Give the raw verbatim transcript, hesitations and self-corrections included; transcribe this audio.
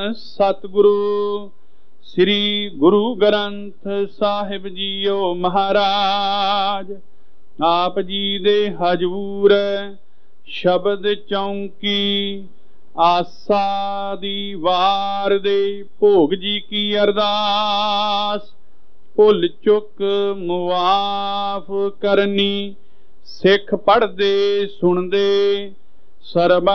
सतगुरु श्री गुरु ग्रंथ साहिब जीओ महाराज आप जी दे हजूर शब्द चौंकी आसा दी वार दे भोग जी की अरदास भुल चुक मुआफ करनी सिख पढ़दे सुनदे सरबा